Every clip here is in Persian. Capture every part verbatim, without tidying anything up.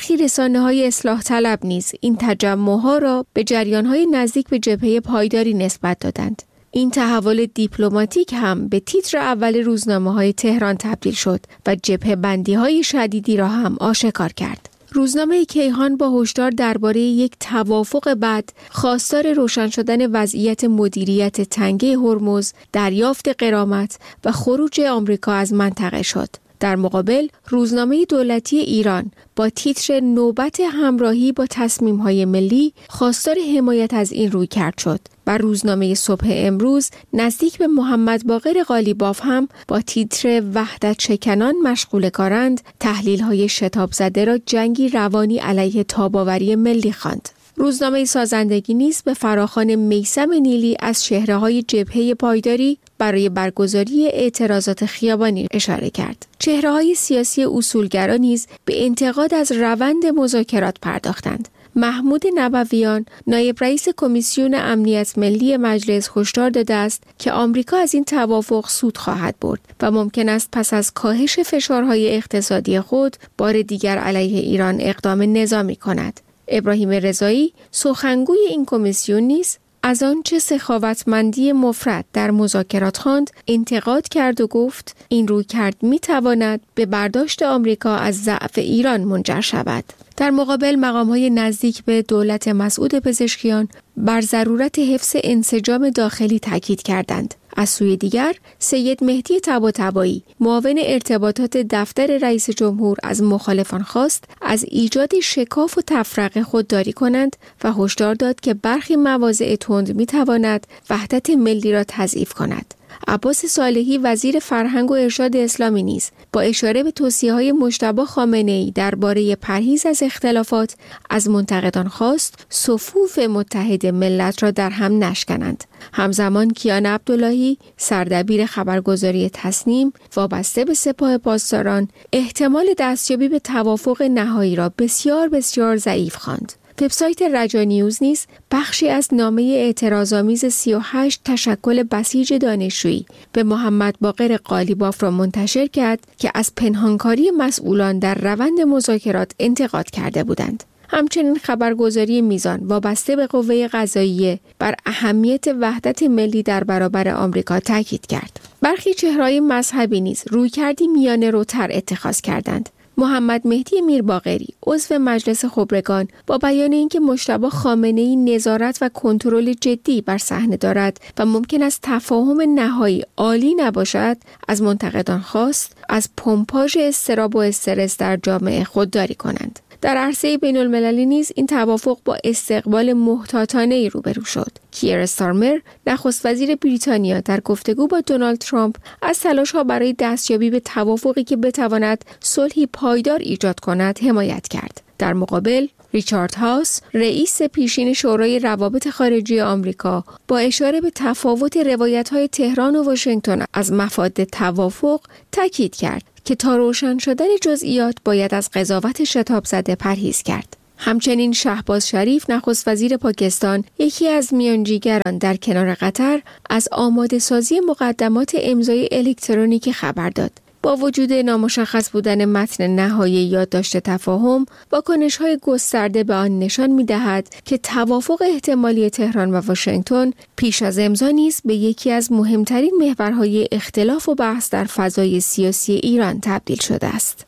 برخی رسانه‌های اصلاح طلب نیز این تجمع‌ها را به جریان‌های نزدیک به جبهه پایداری نسبت دادند. این تحول دیپلماتیک هم به تیتر اول روزنامه‌های تهران تبدیل شد و جبهه بندی‌های شدیدی را هم آشکار کرد. روزنامه کیهان با هشدار درباره یک توافق بعد، خواستار روشن شدن وضعیت مدیریت تنگه هرمز، دریافت غرامت و خروج آمریکا از منطقه شد. در مقابل، روزنامه دولتی ایران با تیتر نوبت همراهی با تصمیم‌های ملی خواستار حمایت از این رویکرد شد و روزنامه صبح امروز نزدیک به محمد باقر قالیباف هم با تیتر وحدت شکنان مشغول کارند تحلیل‌های شتاب زده را جنگی روانی علیه تاب‌آوری ملی خواند. روزنامه سازندگی نیز به فراخوان میثم نیلی از چهره‌های جبهه پایداری برای برگزاری اعتراضات خیابانی اشاره کرد. چهره‌های سیاسی اصولگرا نیز به انتقاد از روند مذاکرات پرداختند. محمود نبویان، نایب رئیس کمیسیون امنیت ملی مجلس، هشدار داده است که آمریکا از این توافق سود خواهد برد و ممکن است پس از کاهش فشارهای اقتصادی خود بار دیگر علیه ایران اقدام نظامی کند. ابراهیم رضایی، سخنگوی این کمیسیون نیز از آنچه سخاوتمندی مفرط در مذاکرات خواند انتقاد کرد و گفت این رویکرد می‌تواند به برداشت آمریکا از ضعف ایران منجر شود. در مقابل مقام‌های نزدیک به دولت مسعود پزشکیان بر ضرورت حفظ انسجام داخلی تاکید کردند. از سوی دیگر، سید مهدی طباطبایی، معاون ارتباطات دفتر رئیس جمهور، از مخالفان خواست از ایجاد شکاف و تفرقه خودداری کنند و هشدار داد که برخی مواضع تند می‌تواند وحدت ملی را تضعیف کند. عباس صالحی، وزیر فرهنگ و ارشاد اسلامی نیز با اشاره به توصیه‌های مجتبی خامنه‌ای درباره پرهیز از اختلافات از منتقدان خواست صفوف متحد ملت را در هم نشکنند. همزمان کیان عبداللهی، سردبیر خبرگزاری تصنیم وابسته به سپاه پاسداران، احتمال دستیابی به توافق نهایی را بسیار بسیار ضعیف خواند. وبسایت رجا نیوز نیز بخشی از نامه اعتراض‌آمیز سی و هشت تشکل بسیج دانشجویی به محمد باقر قالیباف را منتشر کرد که از پنهانکاری مسئولان در روند مذاکرات انتقاد کرده بودند. همچنین خبرگزاری میزان وابسته به قوه قضاییه بر اهمیت وحدت ملی در برابر آمریکا تاکید کرد. برخی چهره‌های مذهبی نیز رویکردی میانه روتر اتخاذ کردند. محمد مهدی میرباقری، عضو مجلس خبرگان، با بیان اینکه مجتبی خامنه‌ای نظارت و کنترل جدی بر صحنه دارد و ممکن است تفاهم نهایی عالی نباشد، از منتقدان خواست از پمپاژ اضطراب و استرس در جامعه خودداری کنند. در عرصه بین المللی نیز این توافق با استقبال محتاطانه‌ای روبرو شد. کیر استارمر، نخست وزیر بریتانیا، در گفتگو با دونالد ترامپ از تلاش‌ها برای دستیابی به توافقی که بتواند صلحی پایدار ایجاد کند حمایت کرد. در مقابل، ریچارد هاوس، رئیس پیشین شورای روابط خارجی آمریکا، با اشاره به تفاوت روایت‌های تهران و واشنگتن از مفاد توافق تاکید کرد که تا روشن شدن جزئیات باید از قضاوت شتاب زده پرهیز کرد. همچنین شهباز شریف، نخست وزیر پاکستان، یکی از میانجیگران در کنار قطر، از آماده سازی مقدمات امضای الکترونیکی خبر داد. با وجود نامشخص بودن متن نهایی یادداشت تفاهم، واکنش‌های گسترده به آن نشان می‌دهد که توافق احتمالی تهران و واشنگتن پیش از امضا نیز به یکی از مهمترین محورهای اختلاف و بحث در فضای سیاسی ایران تبدیل شده است.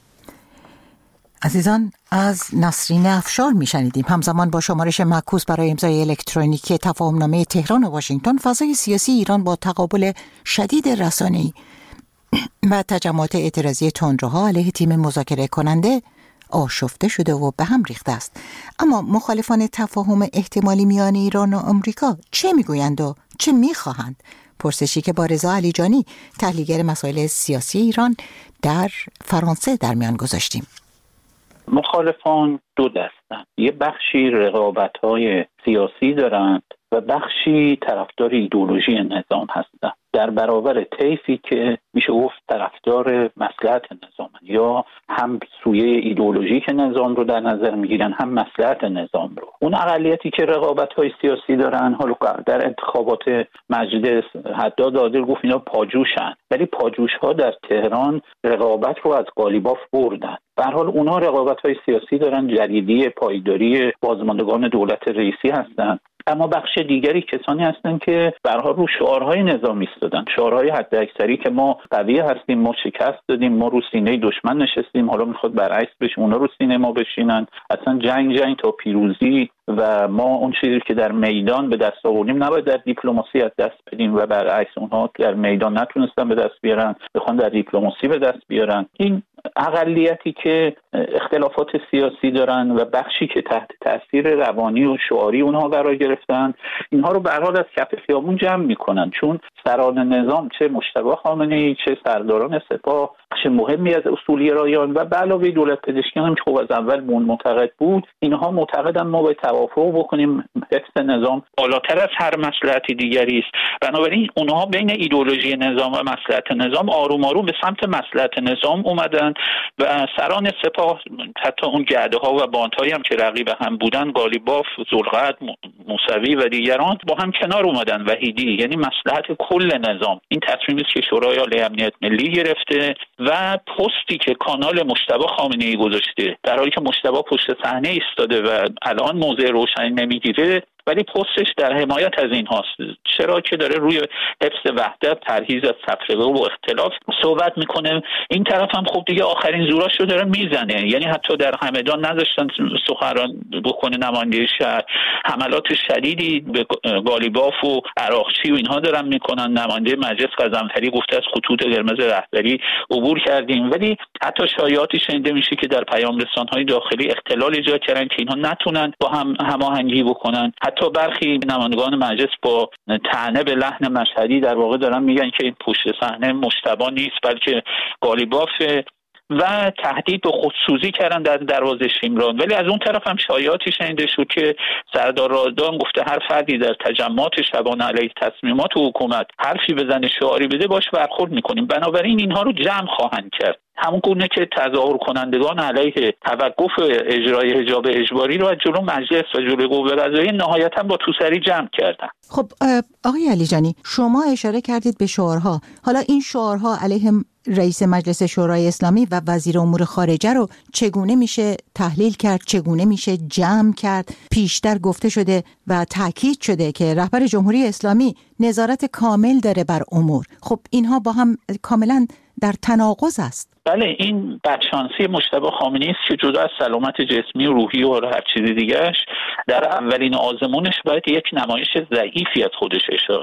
عزیزان، از نسرین افشار میشنیدیم. همزمان با شمارش معکوس برای امضای الکترونیکی تفاهمنامه تهران و واشنگتن، فضای سیاسی ایران با تقابل شدید رسانه‌ای و تجمعات اعتراضی تندروها علیه تیم مذاکره کننده آشفته شده و به هم ریخته است. اما مخالفان تفاهم احتمالی میان ایران و آمریکا چه میگویند و چه میخواهند؟ پرسشی که با رضا علیجانی، تحلیلگر مسائل سیاسی ایران در فرانسه در میان گذاشتیم. مخالفان دو دستند. یه بخشی رقابت‌های سیاسی دارند و بخشی طرفدار ایدئولوژی نظام هستند. در برابر طیفی که میشه گفت طرفدار مصلحت نظام یا هم سویه ایدئولوژیک نظام رو در نظر میگیرن هم مصلحت نظام رو. اون اقلیتی که رقابت‌های سیاسی دارن، حالا در انتخابات مجلس حداد عادل گفت اینا پاجوشن، ولی پاجوش‌ها در تهران رقابت رو از قالیباف بردن. به هر حال اونها رقابت‌های سیاسی دارن، جریدی پایداری بازماندگان دولت رئیسی هستن. اما بخش دیگری کسانی هستند که به هر حال رو شعارهای نظامی ایستادن، شعارهای حداکثری که ما قوی هستیم، ما شکست دادیم، ما رو سینه دشمن نشستیم، حالا میخواد برعکس بشه اونا رو سینه ما بشینن، اصلا جنگ جنگ تا پیروزی و ما اون چیزی که در میدان به دست آوردیم نباید در دیپلماسی از دست بدیم و برعکس اونها در میدان نتونستن به دست بیارن، بخوان در دیپلماسی به دست بیارن. این اقلیتی که اختلافات سیاسی دارن و بخشی که تحت تاثیر روانی و شعاری اونها قرار گرفتن، اینها رو به هر حال از کف خیابون جمع میکنن، چون سران نظام چه مجتبی خامنه‌ای چه سرداران سپاه بخش مهمی از اصولگرایان و به علاوه دولت پزشکیان هم که خب از اول معتقد بود، اینها معتقدن ما باید توافق بکنیم، حفظ نظام بالاتر از هر مصلحتی دیگری است. بنابراین اونها بین ایدئولوژی نظام و مصلحت نظام آروم آروم به سمت مصلحت نظام اومدن و سران سپاه حتی اون گرده ها و باندهایی هم که رقیب هم بودن، قالیباف، ذوالقعد، موسوی و دیگران با هم کنار اومدن. وحیدی یعنی مصلحت کل نظام. این تصمیمی است که شورای عالی امنیت ملی گرفته و پستی که کانال مجتبی خامنه‌ای گذاشته، در حالی که مجتبی پشت صحنه ایستاده و الان موضع روشنی نمیگیره، ولی پستش در حمایت از این هاست. چرا که داره روی حفظ وحدت، پرهیز از تفرقه و اختلاف صحبت میکنه. این طرف هم خب دیگه آخرین زوراش رو داره میزنه، یعنی حتی در همدان نذاشتن سخنران بکنه نماینده شهر، حملات شدیدی به قالیباف و عراقچی و اینها دارن میکنن. نماینده مجلس قزنفری گفته از خطوط قرمز رهبری عبور کردیم، ولی حتی شایعاتی شنیده میشه که در پیام رسان‌های داخلی اختلال ایجاد کردن که اینها نتونن با هم هماهنگی بکنن. حتی برخی نمایندگان مجلس با طعنه به لحن مشهدی در واقع دارن میگن که این پشت صحنه مجتبی نیست بلکه قالیباف و تهدید به خودسوزی کردن در دروازه شیمران. ولی از اون طرف هم شایعاتی شنیده شد که سردار رادان گفته هر فردی در تجمعات شبانه علیه تصمیمات حکومت حرفی بزنه، شعاری بده، باش برخورد میکنیم. بنابراین اینها رو جمع خواهند کرد، همون گونه که تظاهر کنندگان علیه توقف اجرای حجاب اجباری رو از جلو مجلس و جلوی قوه قضاییه نهایتا با توسری جمع کردن. خب آقای علیجانی، شما اشاره کردید به شعارها. حالا این شعارها علیه رئیس مجلس شورای اسلامی و وزیر امور خارجه رو چگونه میشه تحلیل کرد، چگونه میشه جمع کرد؟ پیشتر گفته شده و تاکید شده که رهبر جمهوری اسلامی نظارت کامل داره بر امور. خب اینها با هم کاملا در تناقض است. بله، این بدشانسی مجتبی خامنه‌ای است که جدا از سلامت جسمی و روحی و هر چیز دیگه‌اش در اولین آزمونش باید یک نمایش ضعیفی از خودش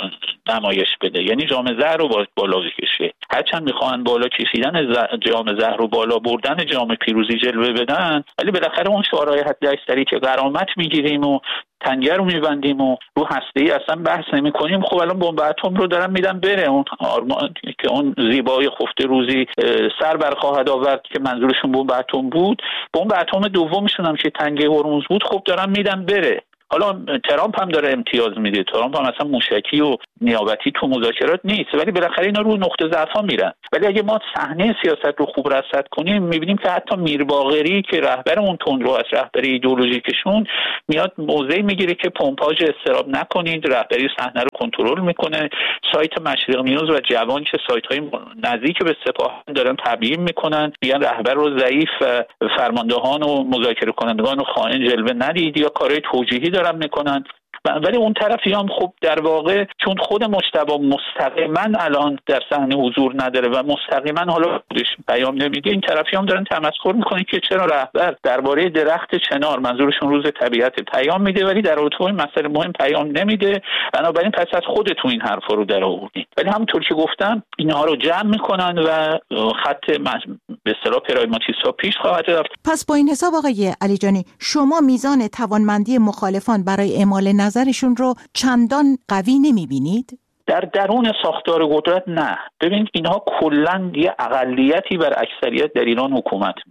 نمایش بده، یعنی جام زهر رو باید بالا بکشه. هرچند میخوان بالا کشیدن جام زهر رو بالا بردن جام پیروزی جلوه بدن، ولی بالاخره اون شعارهای حداکثری که غرامت میگیریم و تنگر رو میبندیم و رو هسته‌ای اصلا بحث نمی کنیم، خب الان بمب اتم رو دارن میدن بره. اون آرمان که اون زیبای خفته روزی سر بر خواهد آورد که منظورشون بمب اتم بود، بمب اتم دومشون هم که تنگه هرمز بود خب دارن میدن بره. حالا ترامپ هم داره امتیاز میده، ترامپ هم اصلا موشکی و نیابتی تو مذاکرات نیست، ولی بالاخره اینا رو نقطه ضعفا میرن. ولی اگه ما صحنه سیاست رو خوب رصد کنیم میبینیم که حتی میر باقری که رهبر اون تندرو از رهبر ایدئولوژیکشون میاد موضعی میگیره که پمپاژ استراب نکنید، رهبری صحنه رو کنترل میکنه. سایت مشرق نیوز و جوان که سایت های نزدیک به سپاه دارن تبیین میکنن، میگن رهبر رو ضعیف، فرماندهان و مذاکره کنندگان و خائن جلوه ندید یا کارهای توجیهی دارن میکنن. ولی اون طرفی هم خب در واقع چون خود مجتبی مستقیما الان در صحنه حضور نداره و مستقیما حالا خودش پیام نمیده، این طرفی هم دارن تمسخر میکنن که چرا رهبر درباره درخت چنار، منظورشون روز طبیعت، پیام میده ولی در رابطه با این مسئله مهم پیام نمیده. بنابراین پس از خودتون این حرفا رو در آوردین. ولی همونطور که گفتم اینها رو جمع میکنن و خط به اصطلاح پراگماتیستا پیش خواهد رفت. پس با این حساب آقای علیجانی، شما میزان توانمندی مخالفان برای اعمال نظرشون رو چندان قوی نمیبینید؟ در درون ساختار قدرت نه. ببینید اینها کلاً یه اقلیتی بر اکثریت در ایران حکومت میکنه.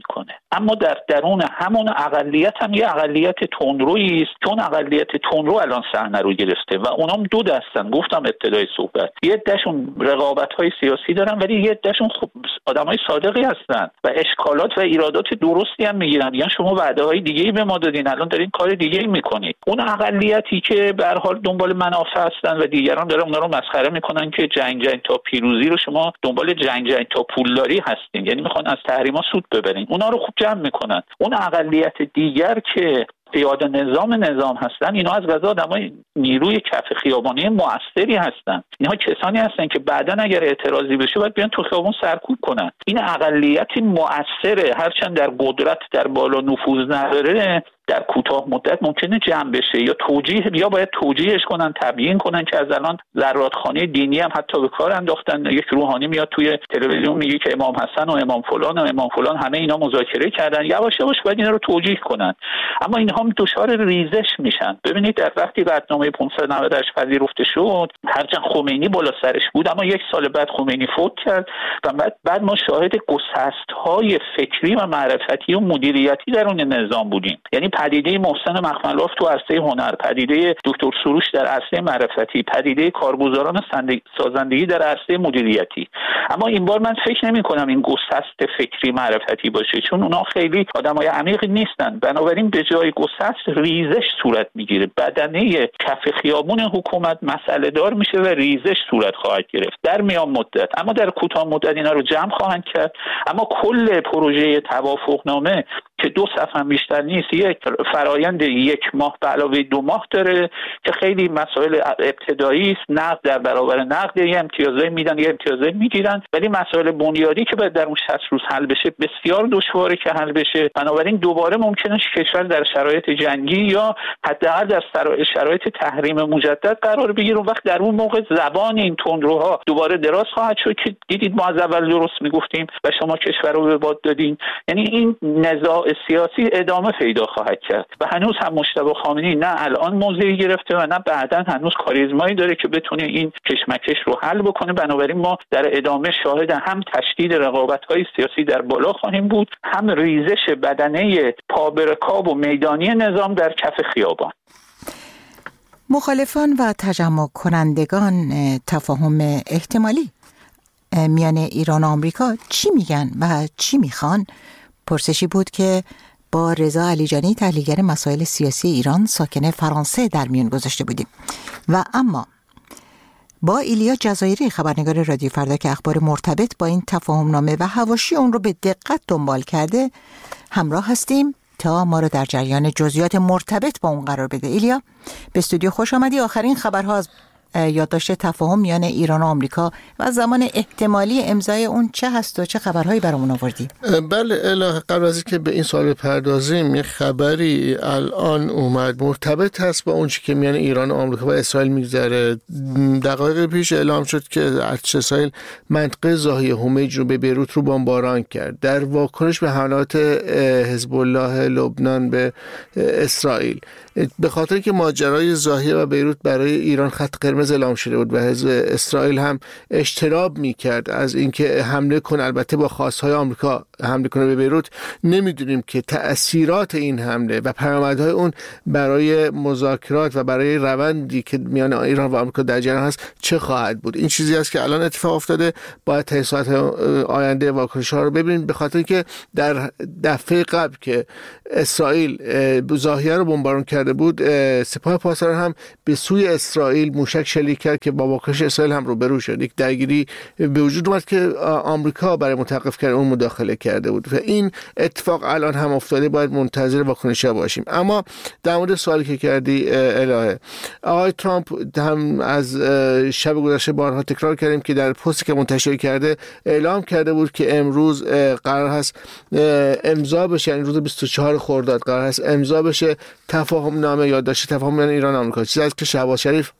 اما در درون همون اقلیت هم یه اقلیت تندرویی است، چون اقلیت تندرو الان صحنه رو گرفته و اونام دو دستن. گفتم ابتدای صحبت یه عدهشون رقابت‌های سیاسی دارن ولی یه عدهشون خب آدمای صادقی هستن و اشکالات و ایرادات درستی هم میگیرن. یعنی شما وعده‌های دیگه‌ای به ما دادین، الان دارین کار دیگه‌ای میکنید. اون اقلیتی که به هر حال دنبال منافع هستن و دیگران دارن اونا رو مسخره میکنن که جنگ جنگ تا پیروزی رو شما دنبال جنگ جنگ تا پولداری هستین، یعنی میخوان از تحریما سود ببرین، اونا رو خوب جمع میکنن. اون اقلیت دیگر که پیاده نظام نظام هستن، اینا از قضا آدمای نیروی کف خیابانی موثری هستن. اینها کسانی هستن که بعداً اگر اعتراضی بشه باید بیان تو خیابون سرکوب کنن. این اقلیت موثره، هرچند در قدرت در بالا نفوذ نداره، در کوتاه مدت ممکنه جمع بشه یا توجیه یا باید توجیهش کنن، تبیین کنن که از الان زرادخانه دینی هم حتی به کار انداختن. یک روحانی میاد توی تلویزیون میگه که امام حسن و امام فلان و امام فلان همه اینا مذاکره کردن، یواش یواش باید اینا رو توجیه کنن. اما اینها دچار ریزش میشن. ببینید در وقتی قطعنامه پانصد و نود و هشت پذیرفته شد، هرچند خمینی بالا سرش بود، اما یک سال بعد خمینی فوت کرد و بعد بعد ما شاهد گسست‌های فکری و معرفتی و مدیریتی درون نظام بودیم. یعنی پدیده محسن مخملاف تو عرصه هنر، پدیده دکتر سروش در عرصه معرفتی، پدیده کارگزاران سازندگی در عرصه مدیریتی. اما این بار من فکر نمی کنم این گسست فکری معرفتی باشه، چون اونا خیلی آدمای عمیقی نیستن. بنابراین به جای گسست ریزش صورت میگیره. بدنه کف خیابون حکومت مسئله دار میشه و ریزش صورت خواهد گرفت در میان مدت. اما در کوتاه مدت اینا رو جمع خواهند کرد. اما کل پروژه توافقنامه که دو صفحه بیشتر نیست، یک فرایند یک ماه به علاوه دو ماه داره که خیلی مسائل ابتدایی است، نقد در برابر نقد، یه امتیازایی میدن یه امتیازایی میگیرن، ولی مسائل بنیادی که باید در اون شصت روز حل بشه بسیار دشواره که حل بشه. بنابراین دوباره ممکنه کشور در شرایط جنگی یا حداقل در شرایط تحریم مجدد قرار بگیره. اون وقت در اون موقع زبان این تندروها دوباره دراز خواهد شد که دیدید ما از اول درست میگفتیم و شما کشور رو به باد دادین. یعنی این نزاع سیاسی ادامه پیدا خواهد کرد و هنوز هم مجتبی خامنه‌ای نه الان موضعی گرفته و نه بعداً هنوز کاریزمایی داره که بتونه این کشمکش رو حل بکنه. بنابراین ما در ادامه شاهد هم تشدید رقابت‌های سیاسی در بالا خواهیم بود، هم ریزش بدنه پابرکاب و میدانی نظام در کف خیابان. مخالفان و تجمع کنندگان تفاهم احتمالی میان ایران و آمریکا چی میگن و چی میخوان؟ پرسشی بود که با رضا علیجانی تحلیلگر مسائل سیاسی ایران ساکن فرانسه در میان گذاشته بودیم. و اما با ایلیا جزایری خبرنگار رادیو فردا که اخبار مرتبط با این تفاهمنامه و حواشی اون رو به دقت دنبال کرده همراه هستیم تا ما رو در جریان جزئیات مرتبط با اون قرار بده. ایلیا به استودیو خوش آمدی. آخرین خبرها از یادداشت تفاهم میان ایران و آمریکا و زمان احتمالی امضای اون چه هست و چه خبرهایی برامون آوردی؟ بله الهه، قبل از اینکه به این سوال بپردازیم یه خبری الان اومد مرتبط هست با اون چیزی که میان ایران و آمریکا و اسرائیل میگذره. دقایق پیش اعلام شد که ارتش اسرائیل منطقه ضاحیه همیج رو به بیروت رو بمباران کرد در واکنش به حملات حزب الله لبنان به اسرائیل. به خاطر که ماجرای ضاحیه و بیروت برای ایران خط قرمز اعلام شده بود و حزب اسرائیل هم اجتناب میکرد از اینکه حمله کنه، البته با خواستهای آمریکا حمله کنه به بیروت، نمیدونیم که تأثیرات این حمله و پیامدهای اون برای مذاکرات و برای روندی که میان ایران و آمریکا در جریان هست چه خواهد بود. این چیزی است که الان اتفاق افتاده. باید تا ساعت آینده واکنش‌ها رو ببینیم، به خاطر که در دفعه قبل که اسرائیل ضاحیه رو بمباران کرده بود، سپاه پاسداران هم به سوی اسرائیل موشک شلیک کرد که با واکنش اسرائیل هم روبرو شد. یک درگیری به وجود اومد که آمریکا برای متوقف کردن اون مداخله کرده بود و این اتفاق الان هم افتاده. باید منتظر واکنش‌ها باشیم. اما در مورد سوالی که کردی الهه، آقای ترامپ هم از شب گذشته بارها تکرار کردیم که در پستی که منتشر کرده اعلام کرده بود که امروز قرار هست امضا بشه، این روز بیست و چهار خرداد قرار هست امضا بشه تفاهم نامه یادداشت تفاهم میان ایران و آمریکا. چیزی است که شهباز شریف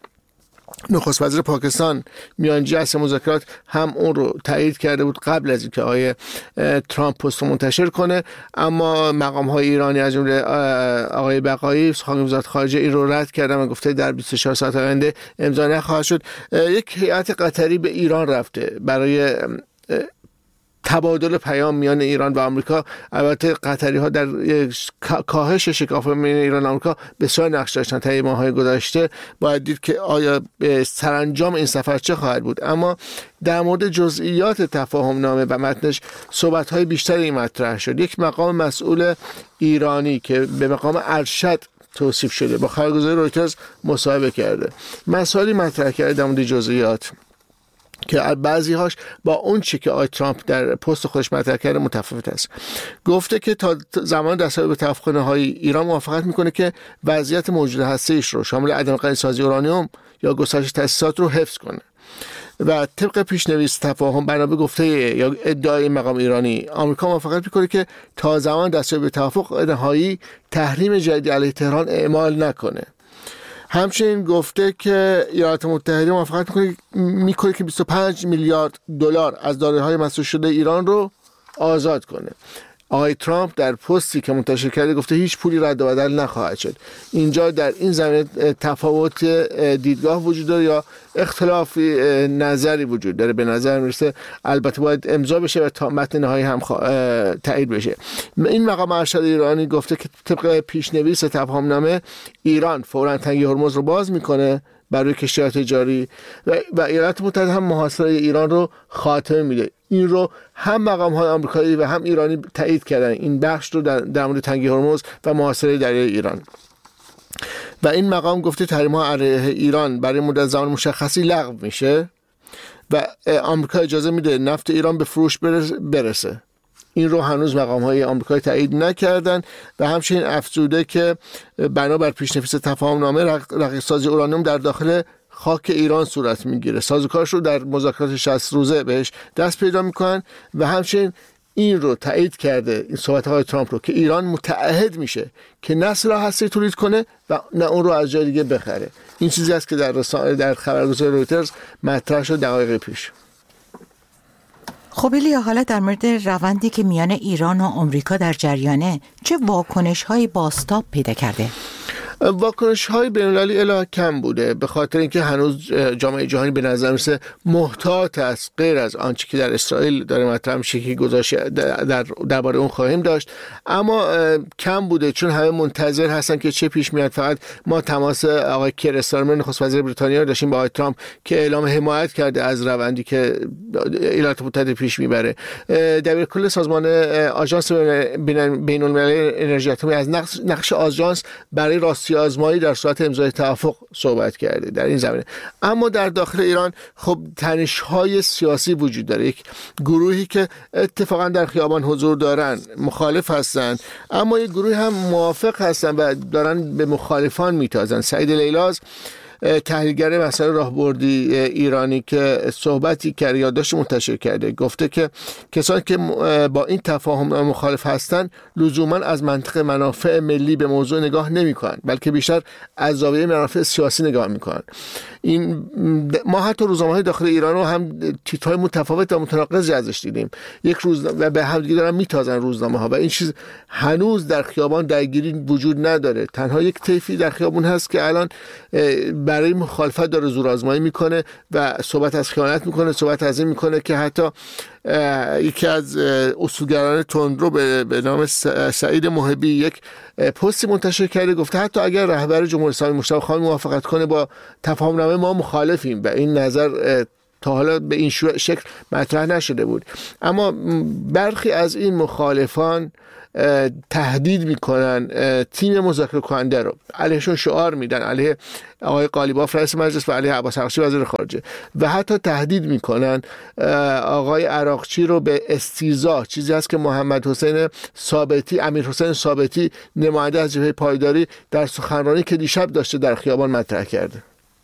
نخست وزیر پاکستان میانجی اصل مذاکرات هم اون رو تایید کرده بود قبل از اینکه آقای ترامپ پست رو منتشر کنه. اما مقام های ایرانی از جمله آقای بقایی سخنگوی وزارت خارجه این رو رد کردن و گفته در بیست و چهار ساعت آینده امضا نخواهد شد. یک هیئت قطری به ایران رفته برای تبادل پیام میان ایران و آمریکا. البته قطری ها در کاهش شکاف میان ایران و آمریکا بسیار نقش داشتن طی ماه‌های گذشته. باید دید که آیا سرانجام این سفر چه خواهد بود. اما در مورد جزئیات تفاهم نامه و متنش صحبت های بیشتری مطرح شد. یک مقام مسئول ایرانی که به مقام ارشد توصیف شده با خبرگزاری رویترز مصاحبه کرده، مسائلی مطرح کرده در مورد جزئیات که بعضی هاش با اون چی که آقای ترامپ در پست خودش مطرح کرده متفاوت است. گفته که تا زمان دستیابی به توافق‌های ایران موافقت میکنه که وضعیت موجود هسته‌ایش رو شامل عدم غنی‌سازی اورانیوم یا گسترش تأسیسات رو حفظ کنه و طبق پیشنویس تفاهم بنا به گفته یا ادعای مقام ایرانی آمریکا موافقت میکنه که تا زمان دستیابی به توافق نهایی تحریم جدیدی علیه تهران اعمال نکنه. همچنین گفته که ایالات متحده موافقت میکنه میکنه که بیست و پنج میلیارد دلار از دارایی‌های مسئول شده ایران رو آزاد کنه. آقای ترامپ در پستی که منتشر کرده گفته هیچ پولی رد و بدل نخواهد شد. اینجا در این زمینه تفاوت دیدگاه وجود داره یا اختلافی نظری وجود داره. به نظر میرسه البته باید امضا بشه و تا متن نهایی هم تایید بشه. این مقام ارشد ایرانی گفته که طبق پیشنویس تفاهمنامه ایران فوراً تنگی هرمز رو باز میکنه برای کشتی‌های تجاری و, و ایالات متحده هم محاصره ایران رو خاتمه میده. این رو هم مقام‌های آمریکایی و هم ایرانی تایید کردن، این بخش رو در, در مورد تنگی هرمز و محاصره دریای ایران. و این مقام گفته تحریم‌ها علیه ایران برای مدت زمان مشخصی لغو میشه و آمریکا اجازه میده نفت ایران به فروش برسه. این رو هنوز مقام‌های آمریکایی تایید نکردن و همچنین افزوده که بنابر پیشنویس تفاهم‌نامه رقیق‌سازی اورانیوم در داخل خاک ایران صورت میگیره. سازوکارش رو در مذاکرات شصت روزه بهش دست پیدا میکنن و همچنین این رو تایید کرده، این صحبت های ترامپ رو، که ایران متعهد میشه که نه سلاح هسته‌ای تولید کنه و نه اون رو از جای دیگه بخره. این چیزی است که در رسانه در خبرگزاری رویترز مطرح شد دقایق پیش. خب ایلیا، حالا در مورد روندی که میان ایران و آمریکا در جریانه چه واکنش های بازتاب پیدا کرده؟ واکنش های بین‌المللی الا کم بوده، به خاطر اینکه هنوز جامعه جهانی به نظر میسه محتاط است، غیر از آنچه که در اسرائیل داره مطرح میشه که گذاشت در درباره اون خواهیم داشت. اما کم بوده چون همه منتظر هستن که چه پیش میاد. فقط ما تماس آقای کیر استارمر نخست وزیر بریتانیا رو داشتیم با آقای ترامپ که اعلام حمایت کرده از روندی که ایالات متحده پیش میبره. دبیرکل سازمان آژانس بین‌المللی انرژی اتمی از نقش, نقش آژانس برای راست آزمایی در صورت امضای توافق صحبت کرده در این زمینه. اما در داخل ایران خب تنش‌های سیاسی وجود داره. یک گروهی که اتفاقا در خیابان حضور دارن مخالف هستن، اما یک گروهی هم موافق هستن و دارن به مخالفان میتازن. سعید لیلاز تحلیلگر مسائل راهبردی ایرانی که صحبتی کرده، یادداشت منتشر کرده، گفته که کسانی که با این تفاهم مخالف هستند لزوما از منطق منافع ملی به موضوع نگاه نمی‌کنند، بلکه بیشتر از زاویه منافع سیاسی نگاه می‌کنند. این ما حتی روزنامه‌های داخل ایران رو هم تیترهای متفاوت و متناقضی ازش دیدیم. یک روز و به هم دیگه دارن میتازن روزنامه‌ها و این چیز هنوز در خیابان درگیری وجود نداره. تنها یک طیفی در خیابون هست که الان برای مخالفت داره زورآزمایی میکنه و صحبت از خیانت میکنه، صحبت از این میکنه که حتی یکی از اصولگران تندرو به نام سعید محبی یک پستی منتشر کرده، گفته حتی اگر رهبر جمهوری اسلامی مشتبه خان موافقت کنه با تفاهمنامه ما مخالفیم و این نظر تا حالا به این شکل مطرح نشده بود. اما برخی از این مخالفان تهدید میکنن تیم مذاکره کننده رو، علیهشون شعار میدن، علیه آقای قالیباف رئیس مجلس و علیه عباس عراقچی وزیر خارجه، و حتی تهدید میکنن آقای عراقچی رو به استیزا، چیزی هست که محمد حسین ثابتی امیر حسین ثابتی نماینده از جبهه پایداری در سخنرانی که دیشب داشته در خیابان مطرح کرده.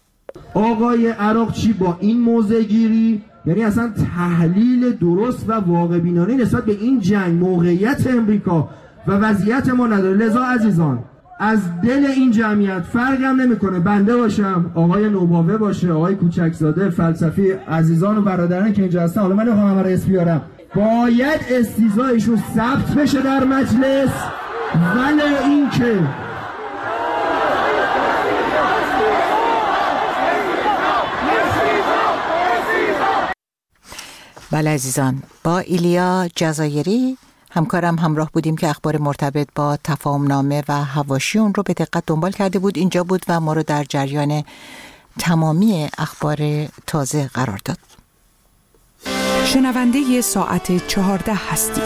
آقای عراقچی با این موضع گیری، یعنی اصلا تحلیل درست و واقع بینانه نسبت به این جنگ، موقعیت امریکا و وضعیت ما نداره. لذا عزیزان، از دل این جمعیت فرق هم نمیکنه بنده باشم، آقای نوباوه باشه، آقای کوچکزاده، فلسفی، عزیزان و برادران که اینجا هستن، حالا من نمیخوام همه رو اسم بیارم، باید استیضاحشون ثبت بشه در مجلس، ولی این که بله عزیزان، با ایلیا جزایری همکارم همراه بودیم که اخبار مرتبط با تفاهم نامه و حواشی اون رو به دقت دنبال کرده بود. اینجا بود و ما رو در جریان تمامی اخبار تازه قرار داد. شنونده ساعت چهارده هستید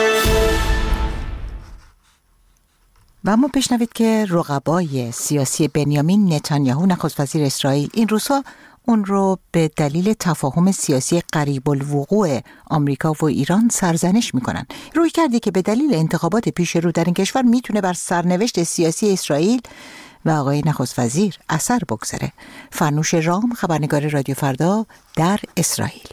و اما بشنوید که رقبای سیاسی بنیامین نتانیاهو نخست وزیر اسرائیل این روزها اون رو به دلیل تفاهم سیاسی قریب الوقوع آمریکا و ایران سرزنش میکنن. روی کردی که به دلیل انتخابات پیش رو در این کشور میتونه بر سرنوشت سیاسی اسرائیل و آقای نخست وزیر اثر بگذاره. فرنوش رام، خبرنگار رادیو فردا در اسرائیل.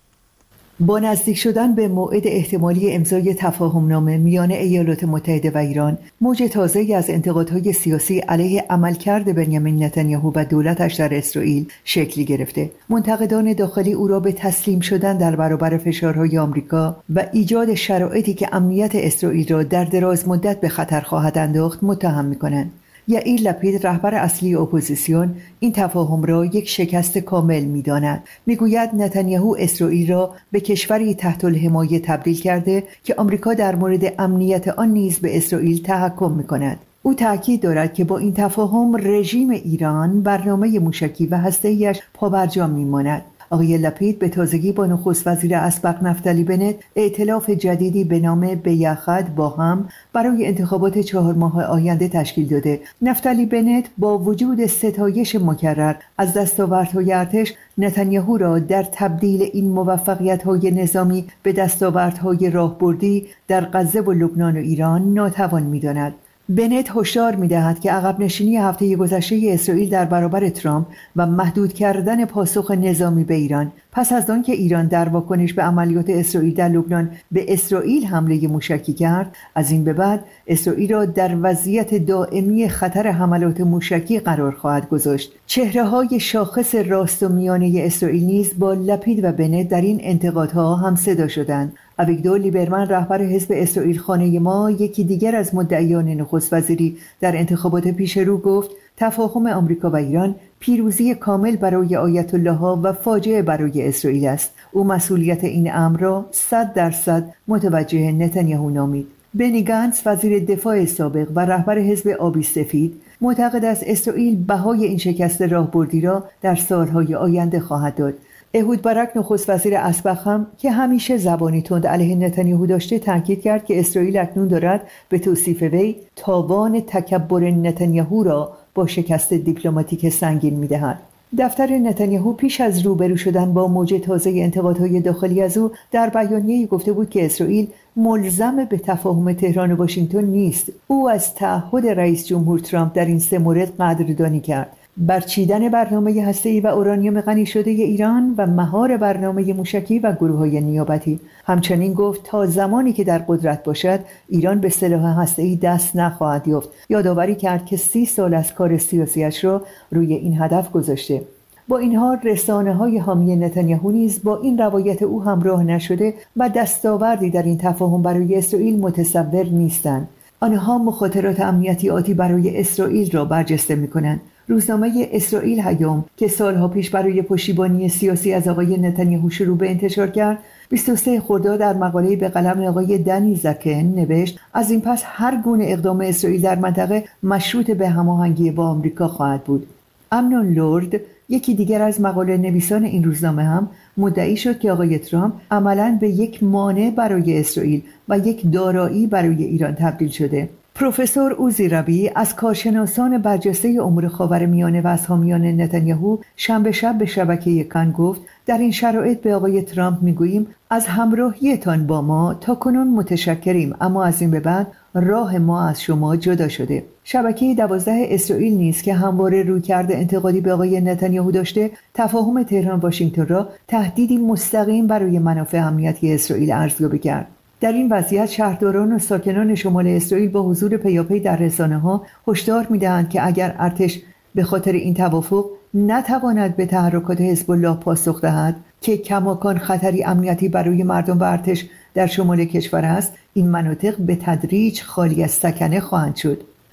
با نزدیک شدن به موعد احتمالی امضای تفاهمنامه میان ایالات متحده و ایران، موج تازه‌ای از انتقادهای سیاسی علیه عملکرد بنیامین نتانیاهو و دولتش در اسرائیل شکلی گرفته. منتقدان داخلی او را به تسلیم شدن در برابر فشارهای آمریکا و ایجاد شرایطی که امنیت اسرائیل را در دراز مدت به خطر خواهد انداخت متهم می‌کنند. یائیر لپید، رهبر اصلی اپوزیسیون، این تفاهم را یک شکست کامل می‌داند. می‌گوید نتانیاهو اسرائیل را به کشوری تحت الحمایه تبدیل کرده که آمریکا در مورد امنیت آن نیز به اسرائیل تحکم می‌کند. او تأکید دارد که با این تفاهم رژیم ایران برنامه موشکی و هسته‌ایش پابرجا می‌ماند. آقای لپید به تازگی با نخست وزیر اسبق نفتالی بنت ائتلاف جدیدی به نام بیخد با هم برای انتخابات چهار ماه آینده تشکیل داده. نفتالی بنت با وجود ستایش مکرر از دستاوردهای ارتش، نتانیاهو را در تبدیل این موفقیت‌های نظامی به دستاوردهای راهبردی در غزه و لبنان و ایران ناتوان می‌داند. بنت هشدار می‌دهد که عقب نشینی هفته گذشته اسرائیل در برابر ترامپ و محدود کردن پاسخ نظامی به ایران پس از آن که ایران در واکنش به عملیات اسرائیل در لبنان به اسرائیل حمله موشکی کرد، از این به بعد اسرائیل را در وضعیت دائمی خطر حملات موشکی قرار خواهد گذاشت. چهره‌های شاخص راست و میانه اسرائیل نیز با لپید و بنت در این انتقادها همصدا شدند. اویگدور لیبرمن، رهبر حزب اسرائیل خانه ما، یکی دیگر از مدعیان نخست وزیری در انتخابات پیش رو، گفت تفاهم آمریکا و ایران پیروزی کامل برای آیت الله ها و فاجعه برای اسرائیل است. او مسئولیت این امر را صد درصد متوجه نتانیاهو نامید. بنی گانتز، وزیر دفاع سابق و رهبر حزب آبی سفید، معتقد است اسرائیل بهای این شکست راهبردی را در سالهای آینده خواهد داد. اهود بارک، نخست وزیر اسبق هم که همیشه زبانی تند علیه نتانیاهو داشته، تاکید کرد که اسرائیل اکنون دارد به توصیف وی تاوان تکبر نتانیاهو را با شکست دیپلماتیک سنگین می‌دهد. دفتر نتانیاهو پیش از روبرو شدن با موج تازه انتقادهای داخلی از او در بیانیه‌ای گفته بود که اسرائیل ملزم به تفاهم تهران و واشنگتن نیست. او از تعهد رئیس جمهور ترامپ در این سه مورد قدردانی کرد: برچیدن برنامه هسته‌ای و اورانیوم غنی شده ایران و مهار برنامه موشکی و گروه‌های نیابتی. همچنین گفت تا زمانی که در قدرت باشد ایران به سلاح هسته‌ای دست نخواهد یافت. یادآوری کرد که سی سال از کار سیاسیش را روی این هدف گذاشته. با این حال رسانه‌های حامی نتانیاهو نیز با این روایت او همراه نشده و دستاوردی در این تفاهم برای اسرائیل متصور نیستند. آنها مخاطرات امنیتی آتی برای اسرائیل را برجسته می‌کنند. روزنامه اسرائیل هیوم که سالها پیش برای پشتیبانی سیاسی از آقای نتانیاهو شروع به انتشار کرد، بیست و سوم خرداد در مقاله‌ای به قلم آقای دنی زکن نوشت: از این پس هر گونه اقدام اسرائیل در منطقه مشروط به هماهنگی با آمریکا خواهد بود. امنون لورد، یکی دیگر از مقاله نویسان این روزنامه، هم مدعی شد که آقای ترامپ عملاً به یک مانع برای اسرائیل و یک دارایی برای ایران تبدیل شده. پروفسور اوزی ربی از کارشناسان برجسته امور خاورمیانه و از حامیان نتانیاهو شنبه شب به شبکه کان گفت: در این شرایط به آقای ترامپ میگوییم از همراهیتان با ما تا کنون متشکریم، اما از این به بعد راه ما از شما جدا شده. شبکه دوازده اسرائیل نیز که همواره رویکرد انتقادی به آقای نتانیاهو داشته، تفاهم تهران واشنگتن را تهدیدی مستقیم برای منافع امنیتی اسرائیل ارزیابی کرد. در این وضعیت شهرداران و ساکنان شمال اسرائیل با حضور پیاپی در رسانه‌ها هشدار می‌دهند که اگر ارتش به خاطر این توافق نتواند به تحرکات حزب الله پاسخ دهد که کماکان خطری امنیتی برای مردم و ارتش در شمال کشور است، این مناطق به تدریج خالی از سکنه خواهند شد.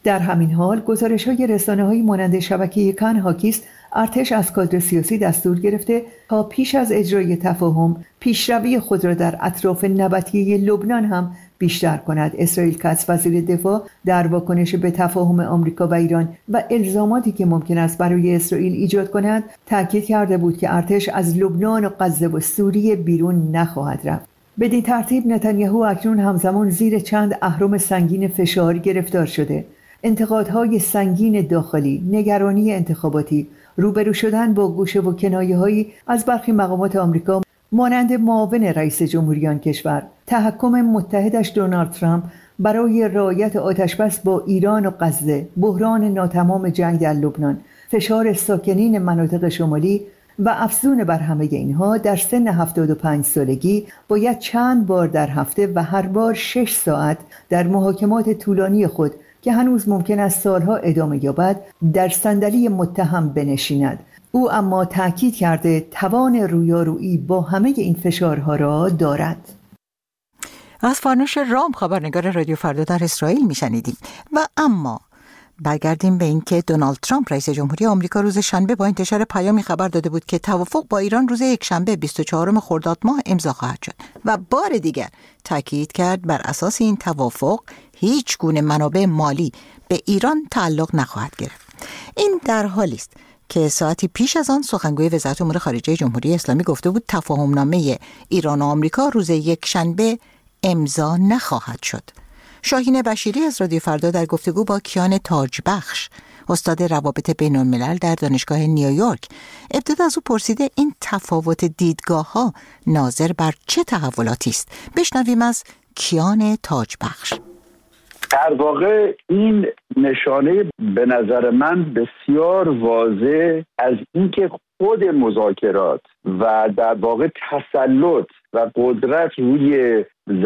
در همین حال گزارش‌های رسانه‌های مانند شبکه کان هاکیست ارتش از کادر سیاسی دستور گرفته تا پیش از اجرای تفاهم پیشروی خود را در اطراف نبطیه لبنان هم بیشتر کند. اسرائیل کاتس وزیر دفاع در واکنش به تفاهم آمریکا و ایران و الزاماتی که ممکن است برای اسرائیل ایجاد کند تاکید کرده بود که ارتش از لبنان و غزه و سوریه بیرون نخواهد رفت. بدین ترتیب نتانیاهو اکنون همزمان زیر چند اهرم سنگین فشار گرفتار شده: انتقادهای سنگین داخلی، نگرانی انتخاباتی، روبرو شدن با گوشه و کنایه‌هایی از برخی مقامات آمریکا مانند معاون رئیس جمهوری آن کشور، تحکم متحدش دونالد ترامپ برای رعایت آتشبس با ایران و غزه، بحران ناتمام جنگ در لبنان، فشار ساکنین مناطق شمالی و افزون بر همه اینها در سن هفتاد و پنج سالگی باید چند بار در هفته و هر بار شش ساعت در محاکمات طولانی خود که هنوز ممکن است سالها ادامه یابد در صندلی متهم بنشیند. او اما تأکید کرده توان رویارویی با همه این فشارها را دارد. از فانوش رام خبرنگار رادیو فردا در اسرائیل میشنیدیم. و اما برگردیم به اینکه دونالد ترامپ رئیس جمهوری آمریکا روز شنبه با انتشار پیامی خبر داده بود که توافق با ایران روز یکشنبه بیست و چهارم خرداد ماه امضا خواهد شد و بار دیگر تاکید کرد بر اساس این توافق هیچ گونه منابع مالی به ایران تعلق نخواهد گرفت. این در حالی است که ساعتی پیش از آن سخنگوی وزارت امور خارجه جمهوری اسلامی گفته بود تفاهمنامه ایران و آمریکا روز یکشنبه امضا نخواهد شد. شاهین بشیری از رادیو فردا در گفتگو با کیان تاجبخش استاد روابط بین الملل در دانشگاه نیویورک ابتدا از او پرسیده این تفاوت دیدگاه ها ناظر بر چه تحولاتی است. بشنویم از کیان تاجبخش. در واقع این نشانه به نظر من بسیار واضح از اینکه خود مذاکرات و در واقع تسلط و قدرت روی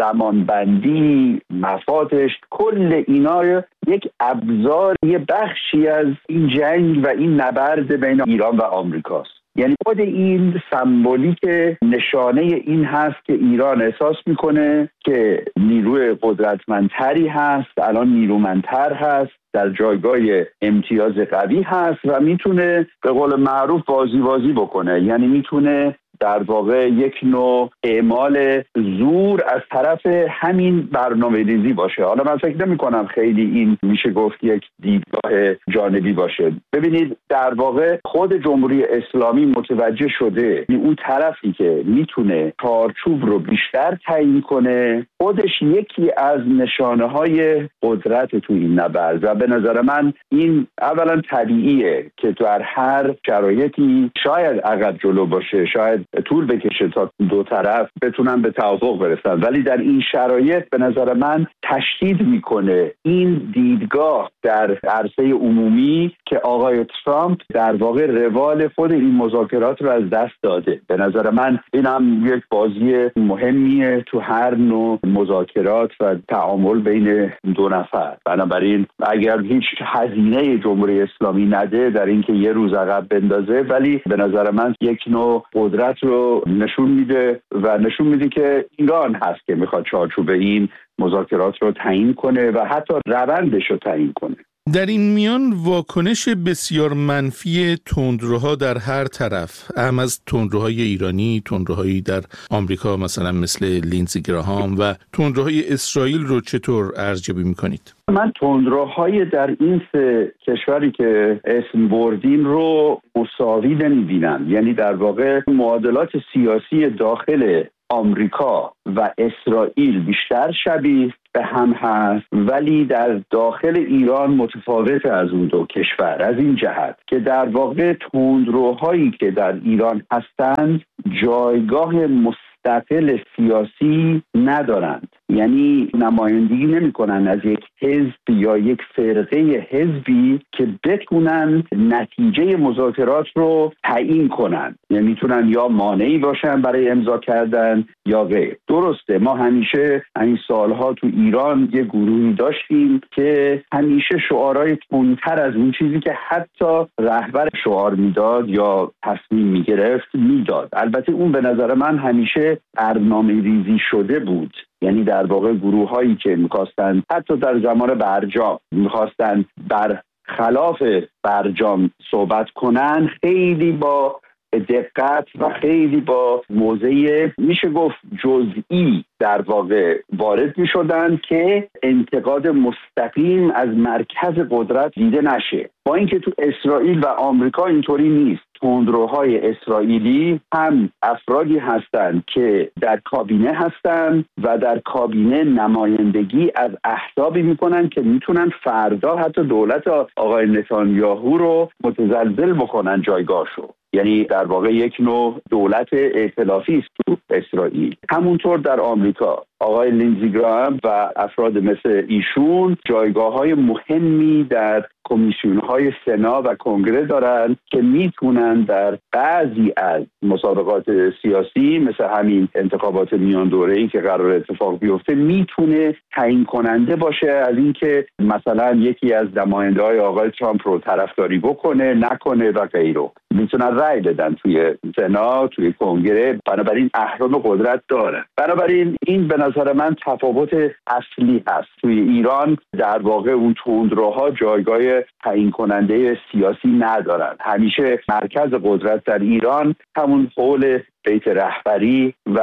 زمانبندی، مفادش، کل اینا یک ابزار، یه بخشی از این جنگ و این نبرد بین ایران و آمریکاست. یعنی خود این سمبولیک نشانه این هست که ایران احساس میکنه که نیروی قدرتمندتری هست، الان نیرومندتر هست، در جایگاه امتیاز قوی هست و میتونه به قول معروف بازی بازی بکنه. یعنی میتونه در واقع یک نوع اعمال زور از طرف همین برنامه ریزی باشه. حالا من فکر نمی کنم خیلی این میشه گفت یک دیدگاه جانبی باشه. ببینید در واقع خود جمهوری اسلامی متوجه شده اون طرفی که میتونه چارچوب رو بیشتر تعیین کنه خودش یکی از نشانه های قدرت تو این نبرد و به نظر من این اولا طبیعیه که تو هر شرایطی شاید عقب جلو باشه، شاید طول بکشه تا دو طرف بتونن به توافق برسن، ولی در این شرایط به نظر من تشدید میکنه این دیدگاه در عرصه عمومی که آقای ترامپ در واقع روال خود این مذاکرات رو از دست داده. به نظر من این هم یک بازی مهمیه تو هر نوع مذاکرات و تعامل بین دو نفر. بنابراین اگر هیچ هزینه جمهوری اسلامی نده در اینکه یه روز عقب بندازه، ولی به نظر من یک نوع قدرت رو نشون میده و نشون میده که ایران هست که میخواد چارچوب این مذاکرات رو تعیین کنه و حتی روندش رو تعیین کنه. در این میان واکنش بسیار منفی تندروها در هر طرف، هم از تندروهای ایرانی، تندروهایی در آمریکا مثلا مثل لینزی گراهام و تندروهای اسرائیل رو چطور ارزیابی میکنید؟ من تندروهای در این سه کشوری که اسم بردیم رو مساوی نمیبینم. یعنی در واقع معادلات سیاسی داخل آمریکا و اسرائیل بیشتر شبیه به هم هست، ولی در داخل ایران متفاوت از اون دو کشور از این جهت که در واقع تندروهایی که در ایران هستند جایگاه مستقل سیاسی ندارند. یعنی نمایندگی نمی کنن از یک حزب یا یک فرقه حزبی که بتونن نتیجه مذاکرات رو تعیین کنن. یعنی میتونن یا مانعی باشن برای امضا کردن یا غیر. درسته ما همیشه این سالها تو ایران یه گروهی داشتیم که همیشه شعارهای تندتر از اون چیزی که حتی رهبر شعار میداد یا تصمیم میگرفت میداد. البته اون به نظر من همیشه برنامه ریزی شده بود. یعنی در واقع گروه هایی که میخواستن حتی در زمان برجام میخواستن بر خلاف برجام صحبت کنن، خیلی با دقت و خیلی با موضع میشه گفت جزئی در واقع وارد می شدن که انتقاد مستقیم از مرکز قدرت دیده نشه. با اینکه تو اسرائیل و آمریکا اینطوری نیست. تندروهای اسرائیلی هم افرادی هستند که در کابینه هستند و در کابینه نمایندگی از احزابی میکنن که میتونن فردا حتی دولت آقای نتانیاهو رو متزلزل بکنن جایگاهشو. یعنی در واقع یک نوع دولت ائتلافی است تو اسرائیل. همونطور در آمریکا آقای لینزی گراهام و افراد مثل ایشون جایگاه‌های مهمی در کمیسیون‌های سنا و کنگره دارن که میتونن در بعضی از مسابقات سیاسی مثل همین انتخابات میان دوره‌ای که قرار اتفاق بیفته میتونه تعیین کننده باشه از اینکه مثلا یکی از نماینده‌های آقای ترامپ رو طرفداری بکنه نکنه و غیره. میتونن رأی بدن توی سنا، توی کنگره، بنابراین احرام قدرت داره. بنابراین این به نظر من تفاوت اصلی هست. توی ایران در واقع اون تندروها جایگاه تعیین کننده سیاسی ندارن. همیشه مرکز قدرت در ایران همون حول بیت رهبری و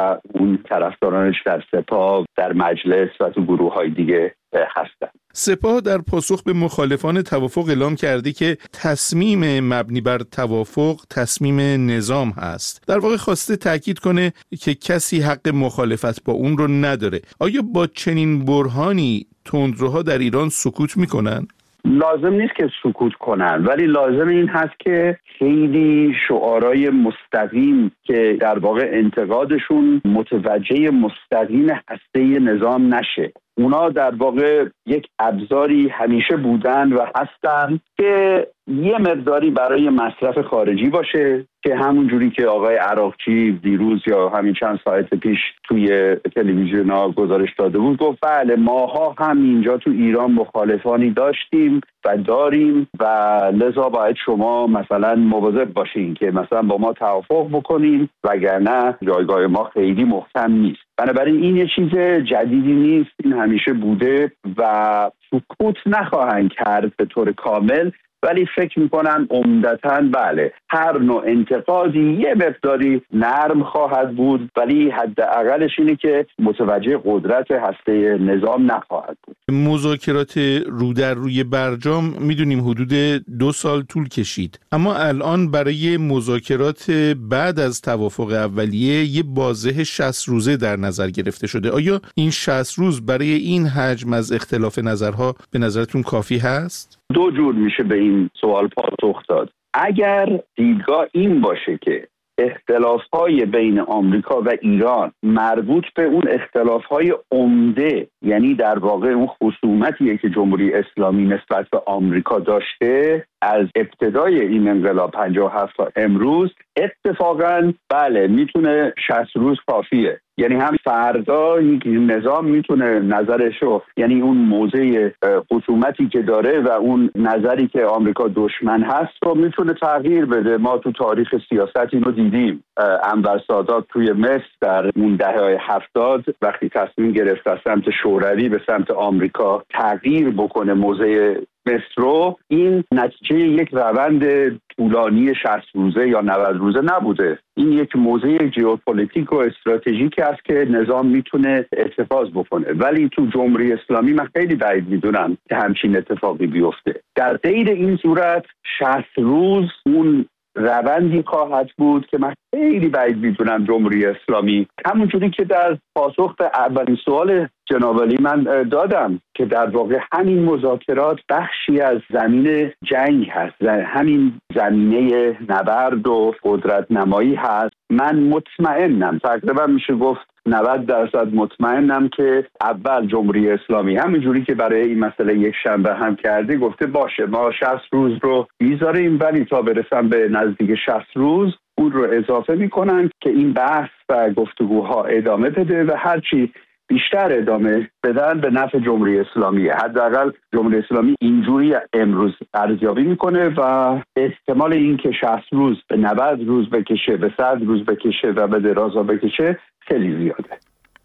اون طرفدارانش در سپاه، در مجلس و تو گروه های دیگه هستن. سپاه در پاسخ به مخالفان توافق اعلام کرده که تصمیم مبنی بر توافق تصمیم نظام هست. در واقع خواسته تاکید کنه که کسی حق مخالفت با اون رو نداره. آیا با چنین برهانی تندروها در ایران سکوت میکنن؟ لازم نیست که سکوت کنن، ولی لازم این هست که خیلی شعارهای مستقیم که در واقع انتقادشون متوجه مستقیم هسته نظام نشه. اونا در واقع یک ابزاری همیشه بودن و هستن که یه مقداری برای مصرف خارجی باشه، که همون جوری که آقای عراقچی دیروز یا همین چند ساعت پیش توی تلویزیون ها گزارش داده بود، گفت بله ماها هم اینجا تو ایران مخالفانی داشتیم و داریم و لذا باید شما مثلا مواظب باشین که مثلا با ما توافق بکنین وگرنه جایگاه ما خیلی محکم نیست. بنابراین این یه چیز جدیدی نیست، این همیشه بوده و سکوت نخواهند کرد به طور کامل، ولی فکر میکنم عمدتاً بله هر نوع انتقادی یه مقداری نرم خواهد بود، ولی حداقلش اینه که متوجه قدرت هسته نظام نخواهد بود. مذاکرات رو در روی برجام میدونیم حدود دو سال طول کشید، اما الان برای مذاکرات بعد از توافق اولیه یه بازه شصت روزه در نظر گرفته شده. آیا این شصت روز برای این حجم از اختلاف نظرها به نظرتون کافی هست؟ دو جور میشه به این سوال پاسخ داد. اگر دیدگاه این باشه که اختلاف‌های بین آمریکا و ایران مربوط به اون اختلاف‌های عمده، یعنی در واقع اون خصومتیه که جمهوری اسلامی نسبت به آمریکا داشته از ابتدای این انقلاب پنجاه و هفت تا امروز، اتفاقاً بله میتونه شصت روز کافیه. یعنی هم فردا یک نظام میتونه نظرشو، یعنی اون موضع خصومتی که داره و اون نظری که آمریکا دشمن هست رو میتونه تغییر بده. ما تو تاریخ سیاست اینو دیدیم. انور سادات توی مصر در اون دهه‌های هفتاد وقتی تصمیم گرفت از سمت شوروی به سمت آمریکا تغییر بکنه موضع مصر رو، این نتیجه یک روند طولانی شصت روزه یا نود روزه نبوده. این یک موضع ژئوپلیتیک و استراتژیک است که نظام میتونه اتخاذ بکنه، ولی تو جمهوری اسلامی من خیلی بعید میدونم که همچین اتفاقی بیفته. در غیر این صورت شصت روز اون روندی خواهد بود که من خیلی بعید میدونم جمهوری اسلامی، همونجوری که در پاسخ به اولین سوال جناب علی من دادم که در واقع همین مذاکرات بخشی از زمین جنگ هست، همین زمینه نبرد و قدرت نمایی هست. من مطمئنم، تقریبا میشه گفت نود درصد مطمئنم که اول جمهوری اسلامی همینجوری که برای این مسئله یک شنبه هم کرده گفته باشه ما شصت روز رو بیزاریم، ولی تا برسن به نزدیک شصت روز اون رو اضافه میکنن که این بحث و گفتگوها ادامه بده و هرچی بیشتر ادامه بدن به نفع جمهوری اسلامی. حداقل جمهوری اسلامی اینجوری امروز ارزیابی میکنه و احتمال این که شصت روز به نود روز بکشه، به صد روز بکشه و به درازا بکشه خیلی زیاده.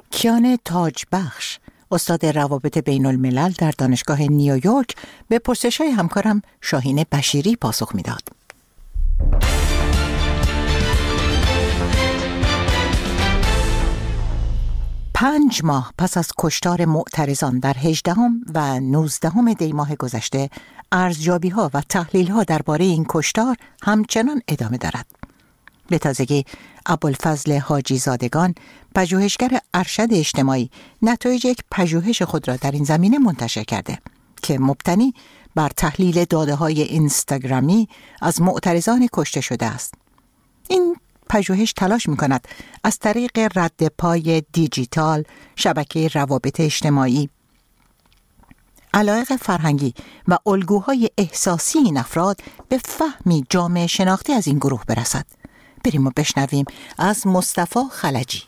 کیان تاجبخش، استاد روابط بین الملل در دانشگاه نیویورک، به پرسش‌های همکارم شاهین بشیری پاسخ می‌داد. پنج ماه پس از کشتار معترضان در هجدهم و نوزدهم دی ماه گذشته، ارزیابی‌ها و تحلیل‌ها درباره این کشتار همچنان ادامه دارد. به تازگی ابوالفضل حاجی زادگان، پژوهشگر ارشد اجتماعی، نتایج یک پژوهش خود را در این زمینه منتشر کرده که مبتنی بر تحلیل داده‌های اینستاگرامی از معترضان کشته شده است. این پژوهش تلاش می‌کند از طریق رد پای دیجیتال، شبکه روابط اجتماعی، علایق فرهنگی و الگوهای احساسی این افراد به فهمی جامعه شناختی از این گروه برسد. بریم و بشنویم از مصطفی خلجی.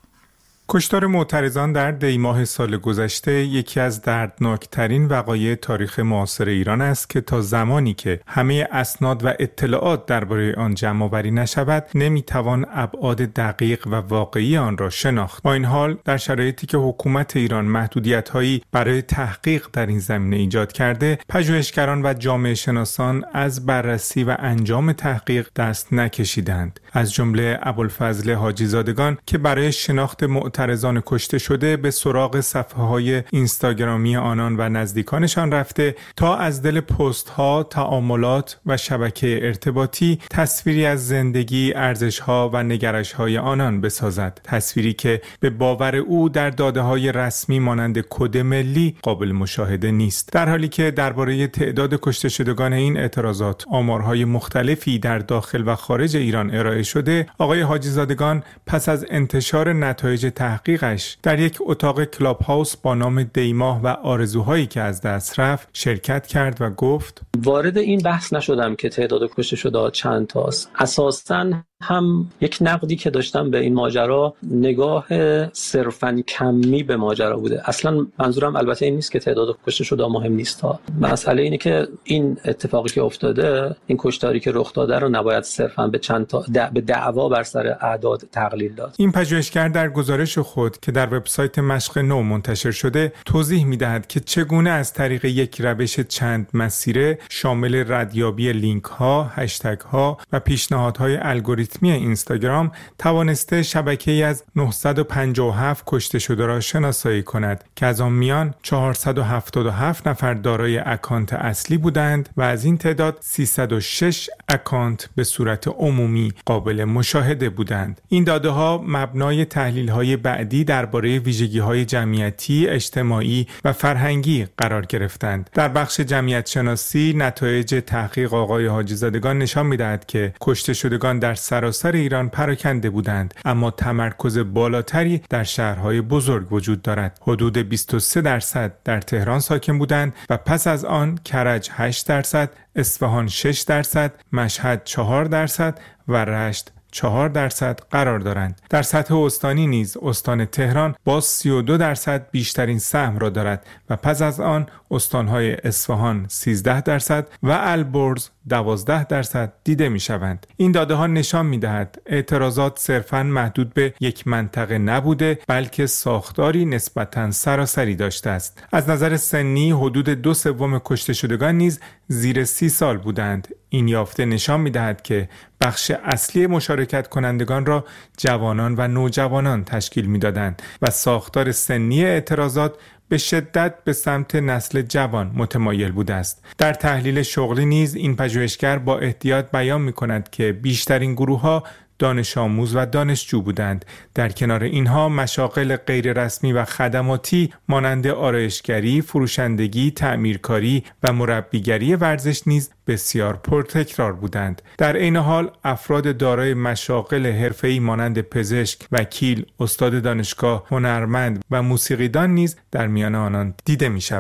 کشتار معترضان در دی ماه سال گذشته یکی از دردناکترین وقایع تاریخ معاصر ایران است که تا زمانی که همه اسناد و اطلاعات درباره آن جمع آوری نشود نمیتوان ابعاد دقیق و واقعی آن را شناخت. با این حال در شرایطی که حکومت ایران محدودیت‌هایی برای تحقیق در این زمینه ایجاد کرده، پژوهشگران و جامعه شناسان از بررسی و انجام تحقیق دست نکشیدند. از جمله ابوالفضل حاجی زادگان که برای شناخت معترضان کشته شده به سراغ صفحه‌های اینستاگرامی آنان و نزدیکانشان رفته تا از دل پست‌ها، تعاملات و شبکه ارتباطی تصویری از زندگی، ارزش‌ها و نگرش‌های آنان بسازد. تصویری که به باور او در داده‌های رسمی مانند کد ملی قابل مشاهده نیست. در حالی که درباره تعداد کشته شدگان این اعتراضات آمارهای مختلفی در داخل و خارج ایران ارائه شده، آقای حاجی زادگان پس از انتشار نتایج تحقیقش در یک اتاق کلاب هاوس با نام دیماه و آرزوهایی که از دست رفت شرکت کرد و گفت: وارد این بحث نشدم که تعداد کشته شده چند تاست. اساساً هم یک نقدی که داشتم به این ماجرا نگاه صرفاً کمی به ماجرا بوده. اصلا منظورم البته این نیست که تعداد کشته شده مهم نیست ها. مسئله اینه که این اتفاقی که افتاده، این کشتاری که رخ داده رو نباید صرفاً به چند تا دع... به دعوا بر سر اعداد تقلیل داد. این پژوهشگر در گزارش خود که در وبسایت مشق نو منتشر شده توضیح می‌دهد که چگونه از طریق یک روش چند مسیره شامل ردیابی لینک‌ها، هشتگ‌ها و پیشنهادهای الگوریتمی اینستاگرام توانسته شبکه‌ای از نهصد و پنجاه و هفت کشته شده را شناسایی کند که از آن میان چهارصد و هفتاد و هفت نفر دارای اکانت اصلی بودند و از این تعداد سیصد و شش اکانت به صورت عمومی قابل مشاهده بودند. این داده‌ها مبنای تحلیل‌های بعدی درباره ویژگی‌های جمعیتی، اجتماعی و فرهنگی قرار گرفتند. در بخش جمعیت شناسی نتایج تحقیق آقای حاجی زادگان نشان می‌دهد که کشته شدگان در سراسر ایران پراکنده بودند، اما تمرکز بالاتری در شهرهای بزرگ وجود دارد. حدود بیست و سه درصد در تهران ساکن بودند و پس از آن کرج هشت درصد، اصفهان شش درصد، مشهد چهار درصد و رشت چهار درصد قرار دارند. در سطح استانی نیز استان تهران با سی و دو درصد بیشترین سهم را دارد و پس از آن استانهای اصفهان سیزده درصد و البرز دوازده درصد دیده می شوند. این داده ها نشان می دهد اعتراضات صرفاً محدود به یک منطقه نبوده، بلکه ساختاری نسبتاً سراسری داشته است. از نظر سنی حدود دو سوم کشته شدگان نیز زیر سی سال بودند. این یافته نشان می دهد که بخش اصلی مشارکت کنندگان را جوانان و نوجوانان تشکیل می دادند و ساختار سنی اعتراضات به شدت به سمت نسل جوان متمایل بوده است. در تحلیل شغلی نیز این پژوهشگر با احتیاط بیان می کند که بیشترین گروه ها دانش آموز و دانشجو بودند. در کنار اینها مشاغل غیر رسمی و خدماتی مانند آرایشگری، فروشندگی، تعمیرکاری و مربیگری ورزش نیز بسیار پرتکرار بودند. در عین حال افراد دارای مشاغل حرفه‌ای مانند پزشک، وکیل، استاد دانشگاه، هنرمند و موسیقیدان نیز در میان آنان دیده می‌شوند.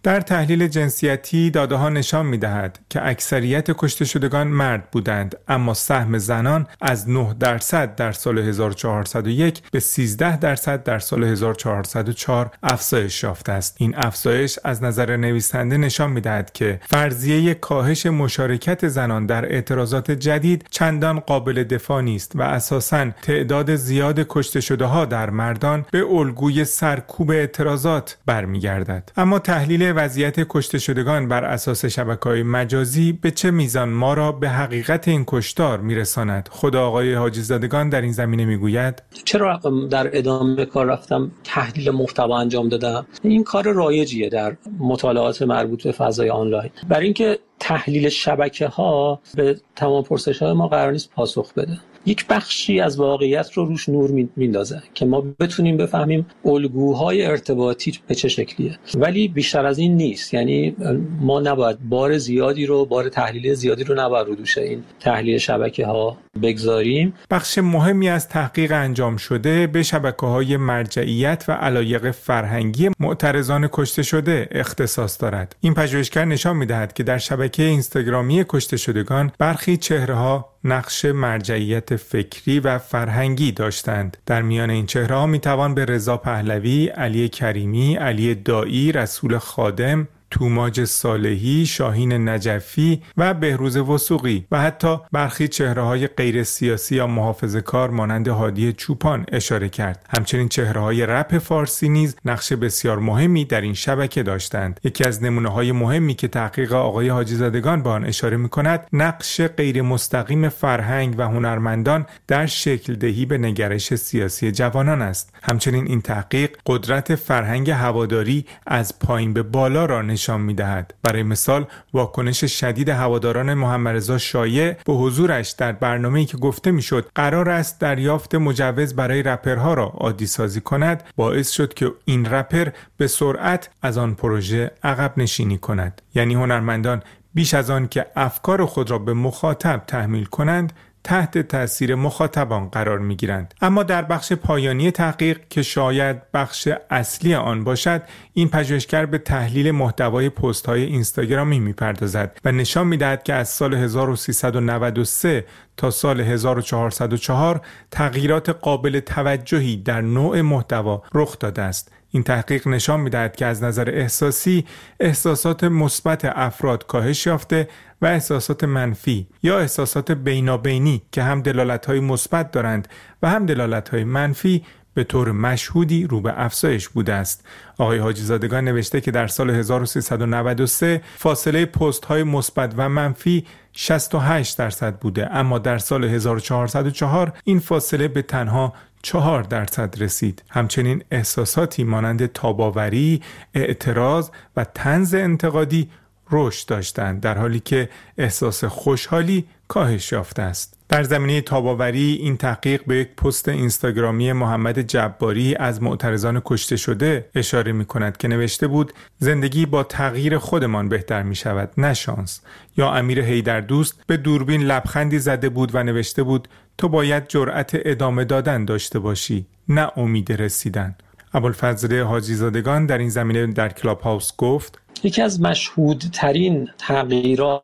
در تحلیل جنسیتی داده‌ها نشان می‌دهد که اکثریت کشته شدگان مرد بودند، اما سهم زنان از نه درصد در سال هزار و چهارصد و یک به سیزده درصد در سال هزار و چهارصد و چهار افزایش یافته است. این افزایش از نظر نویسنده نشان می‌دهد که فرضیه کاهش مشارکت زنان در اعتراضات جدید چندان قابل دفاع نیست و اساساً تعداد زیاد کشته شده‌ها در مردان به الگوی سرکوب اعتراضات برمیگردد. اما تحلیل وضعیت کشته شدگان بر اساس شبکه‌های مجازی به چه میزان ما را به حقیقت این کشتار میرساند؟ خود آقای حاجی زادگان در این زمینه میگوید چرا در ادامه کار رفتم تحلیل محتوا انجام دادم؟ این کار رایجیه در مطالعات مربوط به فضای آنلاین، برای اینکه تحلیل شبکه‌ها به تمام پرسش‌های ما قرار نیست پاسخ بده. یک بخشی از واقعیت رو روش نور میندازه که ما بتونیم بفهمیم الگوهای ارتباطی به چه شکلیه، ولی بیشتر از این نیست. یعنی ما نباید بار زیادی رو بار تحلیل زیادی رو نباید رو دوش این تحلیل شبکه‌ها بگذاریم. بخش مهمی از تحقیق انجام شده به شبکه‌های مرجعیت و علایق فرهنگی معترضان کشته شده اختصاص دارد. این پژوهشگر نشان می‌دهد که در شبکه اینستاگرامی کشته شدگان برخی چهره‌ها نقش مرجعیت فکری و فرهنگی داشتند. در میان این چهره‌ها می‌توان به رضا پهلوی، علی کریمی، علی دایی، رسول خادم، توماج صالحی، شاهین نجفی و بهروز وثوقی و حتی برخی چهره‌های غیر سیاسی یا محافظه‌کار مانند هادی چوپان اشاره کرد. همچنین چهره‌های رپ فارسی نیز نقش بسیار مهمی در این شبکه داشتند. یکی از نمونه‌های مهمی که تحقیق آقای حاجی زادگان به آن اشاره می‌کند، نقش غیر مستقیم فرهنگ و هنرمندان در شکل دهی به نگرش سیاسی جوانان است. همچنین این تحقیق قدرت فرهنگ هواداری از پایین به بالا را نشان می‌دهد. برای مثال واکنش شدید هواداران محمدرضا شایع به حضورش در برنامه‌ای که گفته می‌شد قرار است دریافت مجوز برای رپرها را عادی سازی کند، باعث شد که این رپر به سرعت از آن پروژه عقب نشینی کند. یعنی هنرمندان بیش از آن که افکار خود را به مخاطب تحمیل کنند، تحت تأثیر مخاطبان قرار می‌گیرند. اما در بخش پایانی تحقیق که شاید بخش اصلی آن باشد، این پژوهشگر به تحلیل محتوای پست‌های اینستاگرامی می‌پردازد و نشان می‌دهد که از سال هزار و سیصد و نود و سه تا سال هزار و چهارصد و چهار تغییرات قابل توجهی در نوع محتوا رخ داده است. این تحقیق نشان می‌دهد که از نظر احساسی احساسات مثبت افراد کاهش یافته و احساسات منفی یا احساسات بینابینی که هم دلالت‌های مثبت دارند و هم دلالت‌های منفی به طور مشهودی رو به افزایش بوده است. آقای حاجی زادگان نوشته که در سال هزار و سیصد و نود و سه فاصله پست‌های مثبت و منفی شصت و هشت درصد بوده، اما در سال هزار و چهارصد و چهار این فاصله به تنها چهار درصد رسید. همچنین احساساتی مانند تاباوری، اعتراض و طنز انتقادی رشد داشتند، در حالی که احساس خوشحالی کاهش یافته است. در زمینه تاباوری این تحقیق به یک پست اینستاگرامی محمد جباری از معترضان کشته شده اشاره می کند که نوشته بود زندگی با تغییر خودمان بهتر می شود، نه شانس. یا امیر حیدردوست به دوربین لبخندی زده بود و نوشته بود تو باید جرأت ادامه دادن داشته باشی، نه امید رسیدن. ابوالفضل حاجی زادگان در این زمینه در کلاب هاوس گفت یکی از مشهودترین تغییرات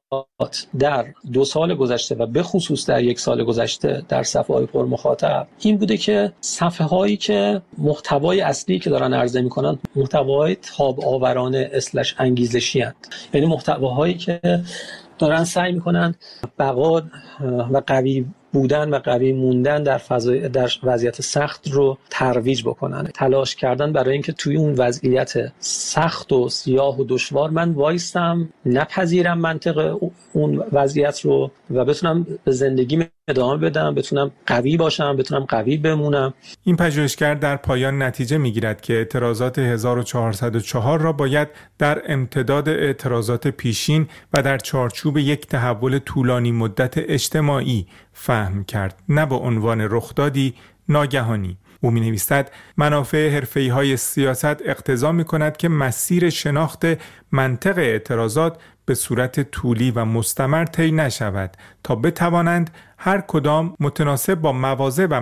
در دو سال گذشته و به خصوص در یک سال گذشته در صفحه های پر مخاطب این بوده که صفحه هایی که محتوای اصلی که دارن عرضه میکنن محتوای تاب آورانه اسلش انگیزشی هستند، یعنی محتواهایی که دارن سعی میکنن بقا و قوی بودن و قوی موندن در فضای در وضعیت سخت رو ترویج بکنن، تلاش کردن برای اینکه توی اون وضعیت سخت و سیاه و دشوار من وایستم، نپذیرم منطق اون وضعیت رو و بتونم به زندگی ادامه بدم، بتونم قوی باشم، بتونم قوی بمونم. این پژوهشگر در پایان نتیجه میگیرد که اعتراضات هزار و چهارصد و چهار را باید در امتداد اعتراضات پیشین و در چارچوب یک تحول طولانی مدت اجتماعی فهم کرد، نه به عنوان رخدادی ناگهانی. او می نویسد منافع حرفه‌ای های سیاست اقتضا می کند که مسیر شناخت منطق اعتراضات به صورت طولی و مستمر طی نشود تا بتوانند هر کدام متناسب با مواضع و